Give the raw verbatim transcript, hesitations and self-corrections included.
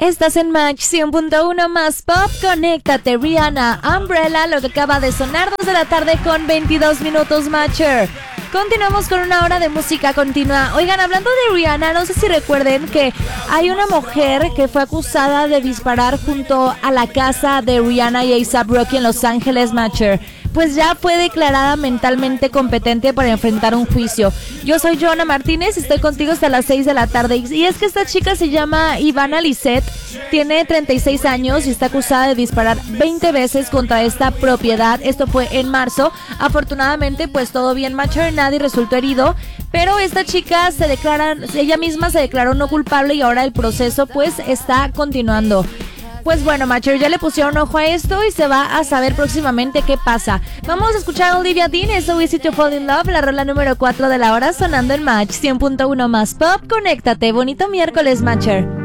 Estás en Match cien punto uno más Pop. Conéctate, Rihanna, Umbrella, lo que acaba de sonar, dos de la tarde con veintidós minutos, Matcher. Continuamos con una hora de música continua. Oigan, hablando de Rihanna, no sé si recuerden que hay una mujer que fue acusada de disparar junto a la casa de Rihanna y A$AP Rocky en Los Ángeles, Matcher. Pues ya fue declarada mentalmente competente para enfrentar un juicio. Yo soy Joana Martínez y estoy contigo hasta las seis de la tarde. Y es que esta chica se llama Ivana Lisset, tiene treinta y seis años y está acusada de disparar veinte veces contra esta propiedad. Esto fue en marzo. Afortunadamente, pues todo bien, Matcher, nadie resultó herido. Pero esta chica se declara, ella misma se declaró no culpable y ahora el proceso pues está continuando. Pues bueno, Matcher, ya le pusieron ojo a esto y se va a saber próximamente qué pasa. Vamos a escuchar a Olivia Dean, So Easy to Fall in Love, la rola número cuatro de la hora, sonando en Match cien punto uno más Pop. Conéctate, bonito miércoles, Matcher.